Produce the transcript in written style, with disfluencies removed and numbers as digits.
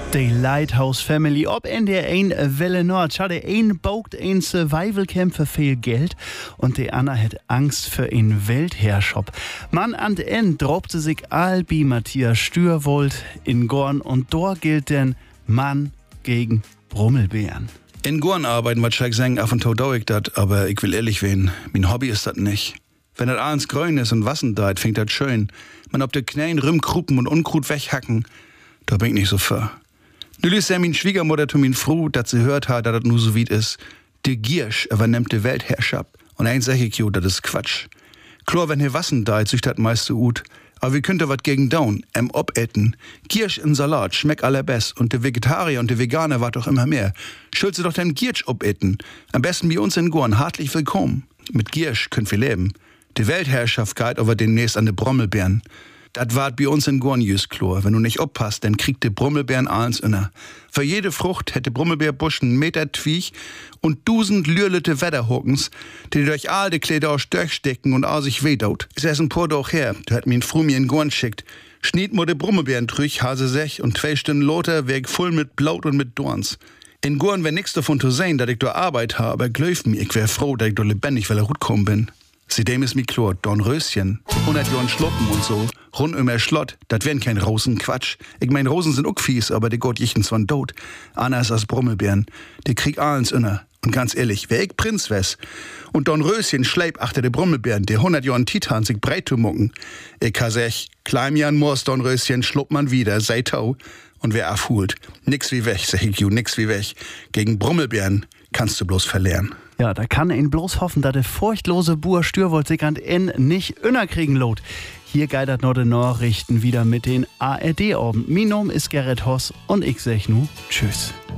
Die Lighthouse Family op NDR1 Welle Nord. Der een baugt ein Survival-Camp für viel Geld und der andere hat Angst für ein Weltherrschaft. Mann an den Ende droppte sich Albi Matthias Stürwold in Gorn und dort gilt denn Mann gegen Brummelbären. In Gorn arbeiten, was ich sagen, ab und zu dauert das, aber ich will ehrlich werden, mein Hobby ist das nicht. Wenn das abends grün ist und Wassen deit, fängt das schön. Man ob de Knäen rümkrupen und Unkrut weghacken, da bin ich nicht so für. Nu ließ min Schwiegermutter zu min Fru, dat sie hört hat, dass das nur so weit ist. De Giersch übernimmt de Weltherrschaft. Und eins sag ich jo, das ist Quatsch. Klar, wenn hier Wassen deit, sich das meiste gut. Aber wie könnt ihr wat gegen down, obetten? Giersch in Salat schmeckt allerbest. Und de Vegetarier und de Veganer wart doch immer mehr. Schulze doch den Giersch obetten. Am besten bei uns in Gorn, hartlich willkommen. Mit Giersch könnt wir leben. Die Weltherrschaft geht aber demnächst an de Brommelbären. Das wart bei uns in Gorn just klar. Wenn du nicht oppasst, dann kriegt de Brummelbären alles inner. Für jede Frucht hätte Brummelbärbusch einen Meter Twiech und 1000 lürlete Wetterhockens, die durch all de Kleider aus durchstecken und all sich wedaut. Es ist ein paar Doch her, da hat min Fru mir in Gorn schickt. Schniet mo de Brummelbären trüch, hase sech und 2 Stunden loter weg voll mit Blaut und mit Dorns. In Gorn wär nix davon zu sehen, dass ich da Arbeit habe, aber glöft mir, ich wär froh, dass ich da lebendig, weil er gut kommen bin. Seitdem ist mi klar, Dornröschen, 100 Jahren Schloppen und so, rund um der Schlott, das wären kein Rosenquatsch. Ich mein, Rosen sind auch fies, aber die Gott jichten zwar tot. Anders als Brummelbären, die krieg alles inner. Und ganz ehrlich, wär ich Prinz wes und Dornröschen schleip achter de Brummelbären, die 100 Jahren Titan sich breit zu mucken. Ich kann sech, kleim Jan Moors Dornröschen schlupp man wieder, sei tau. Und wer afhult, nix wie weg, sag ich ju, nix wie weg. Gegen Brummelbären kannst du bloß verlieren. Ja, da kann ihn bloß hoffen, dass der furchtlose Buhr Stürwold sich an ihn nicht innerkriegen lot. Hier geidert noch die Nachrichten wieder mit den ARD-Orben. Mein Name ist Gerrit Hoss und ich sag nu Tschüss.